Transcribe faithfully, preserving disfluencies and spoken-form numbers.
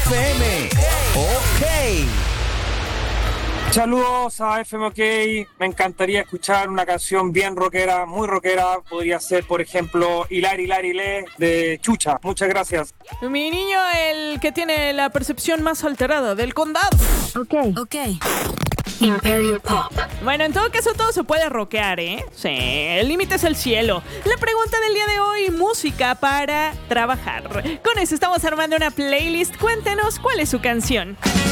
F M. Ok. Saludos a F M OK. Me encantaría escuchar una canción bien rockera, muy rockera. Podría ser, por ejemplo, Hilari Hilari Le de Chucha. Muchas gracias. Mi niño, el que tiene la percepción más alterada del condado. Ok. Ok. Imperio Pop. Bueno, en todo caso todo se puede rockear, ¿eh? Sí, el límite es el cielo. La pregunta del día de hoy, música para trabajar. Con eso estamos armando una playlist. Cuéntenos cuál es su canción.